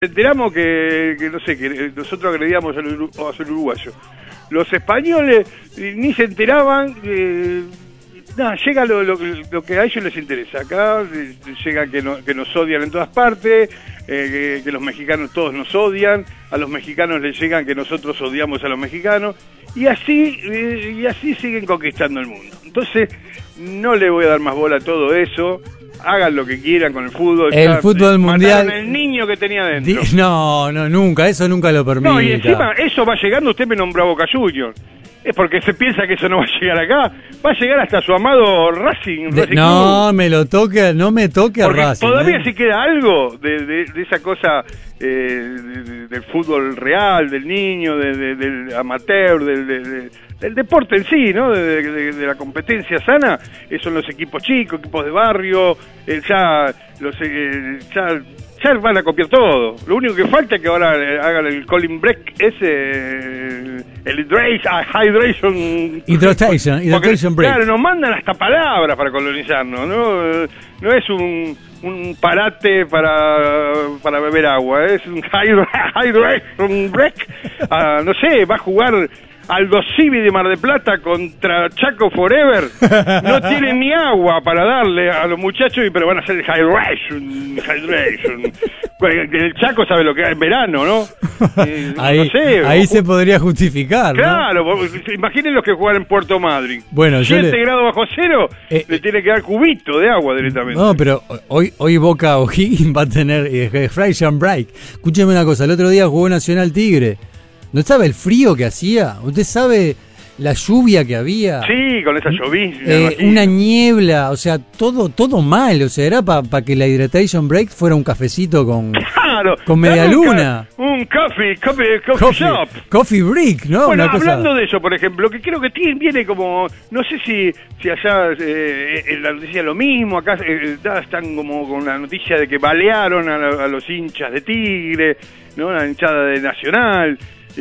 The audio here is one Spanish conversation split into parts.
enteramos que no sé, que nosotros agredíamos al uruguayo. Los españoles ni se enteraban, nada, llega lo que a ellos les interesa. Acá llega que nos odian en todas partes, que los mexicanos todos nos odian, a los mexicanos les llegan que nosotros odiamos a los mexicanos, y así siguen conquistando el mundo. Entonces, no le voy a dar más bola a todo eso. Hagan lo que quieran con el fútbol. El fútbol mundial. Mataron el niño que tenía dentro. No, nunca, eso nunca lo permite. No, y encima, eso va llegando, usted me nombró a Boca Juniors. Es porque se piensa que eso no va a llegar acá. Va a llegar hasta su amado Racing. No, Club. No me toque a Racing. Todavía sí queda algo de esa cosa del fútbol real, del niño, del amateur, del deporte en sí, ¿no? De la competencia sana. Son los equipos chicos, equipos de barrio. Ya van a copiar todo. Lo único que falta es que ahora hagan el Colin Break, el hydration break. Claro, nos mandan hasta palabras para colonizarnos, no es un parate para beber agua, es un hydration break. No sé, va a jugar Aldo Civi de Mar del Plata contra Chaco Forever. No tienen ni agua para darle a los muchachos, pero van a hacer el hydration. El Chaco sabe lo que es en verano, ¿no? Ahí, no sé, ahí se podría justificar, claro, ¿no? Imaginen los que juegan en Puerto Madryn. Bueno, 7 grados bajo cero, le tiene que dar cubito de agua directamente. No, pero hoy Boca O'Higgins va a tener hydration break. Escúcheme una cosa, el otro día jugó Nacional Tigre. ¿No sabe el frío que hacía? ¿Usted sabe la lluvia que había? Sí, con esa llovizna. Una niebla, o sea, todo mal. O sea, era para que la hydration break fuera un cafecito con media luna. Un coffee shop. Coffee break, ¿no? Bueno, una hablando cosa... de eso, por ejemplo, que creo que viene como... No sé si allá en la noticia lo mismo. Acá están como con la noticia de que balearon a los hinchas de Tigre, ¿no? La hinchada de Nacional.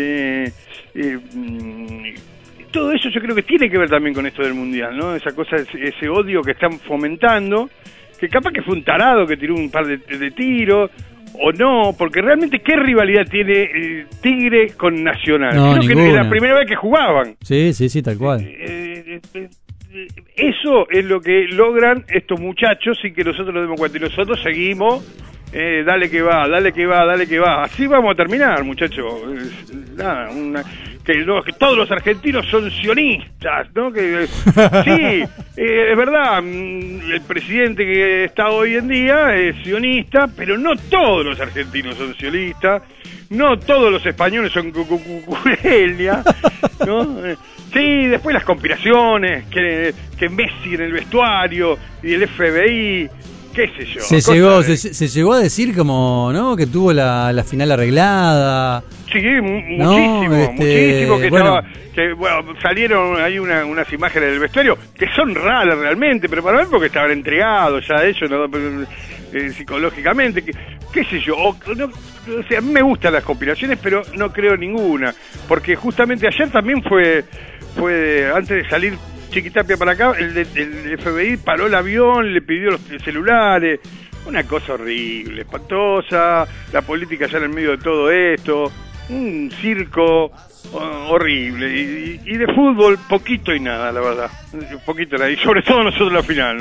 Todo eso yo creo que tiene que ver también con esto del mundial, ¿no? Esa cosa, ese odio que están fomentando, que capaz que fue un tarado que tiró un par de tiros, o no, porque realmente ¿qué rivalidad tiene Tigre con Nacional? No, creo ninguna. que era la primera vez que jugaban. Sí, tal cual. Eso es lo que logran estos muchachos sin que nosotros nos demos cuenta, y nosotros seguimos. Dale que va. Así vamos a terminar, muchachos. Que todos los argentinos son sionistas, ¿no? Sí, es verdad, el presidente que está hoy en día es sionista, pero no todos los argentinos son sionistas, no todos los españoles son cucucucurelia, ¿no? Sí, después las conspiraciones, que Messi en el vestuario y el FBI... qué sé yo. Se llegó a decir como, ¿no? Que tuvo la final arreglada. Sí, muchísimo. Que bueno, salieron ahí unas imágenes del vestuario que son raras realmente, pero para mí porque estaban entregados ya ellos, ¿no? Psicológicamente, qué sé yo. O sea, a mí me gustan las conspiraciones, pero no creo ninguna, porque justamente ayer también fue antes de salir Chiquitapia para acá, el FBI paró el avión, le pidió los celulares, una cosa horrible, espantosa, la política ya en el medio de todo esto, un circo horrible, y de fútbol poquito y nada, la verdad, poquito y nada, y sobre todo nosotros la final,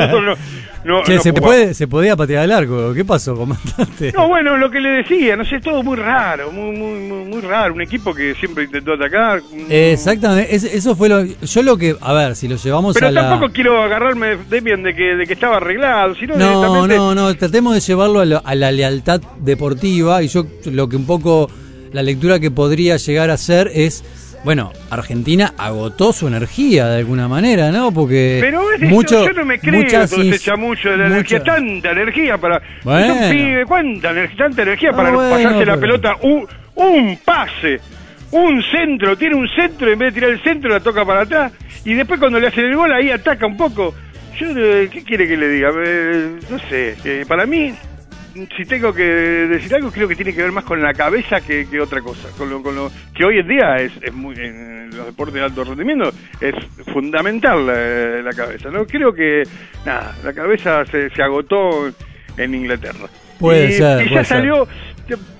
¿no? Che, se podía patear al arco, ¿qué pasó, comandante? No, bueno, lo que le decía, no sé, todo muy raro, muy raro, un equipo que siempre intentó atacar. Exactamente, eso fue lo que, a ver, si lo llevamos pero tampoco quiero agarrarme, Demian, de que estaba arreglado, sino no, tratemos de llevarlo a la lealtad deportiva, y yo lo que un poco, la lectura que podría llegar a ser es... Bueno, Argentina agotó su energía de alguna manera, ¿no? Porque yo no me creo todo ese chamullo de la energía, tanta energía para... Bueno. Un pibe, tanta energía para pasarse la pelota, un pase, un centro, tiene un centro, y en vez de tirar el centro la toca para atrás, y después cuando le hacen el gol ahí ataca un poco. ¿Qué quiere que le diga? No sé, para mí... Si tengo que decir algo, creo que tiene que ver más con la cabeza que otra cosa, con lo que hoy en día es muy, en los deportes de alto rendimiento es fundamental la cabeza, ¿no? Creo que la cabeza se agotó en Inglaterra. Puede ser. Y ya salió,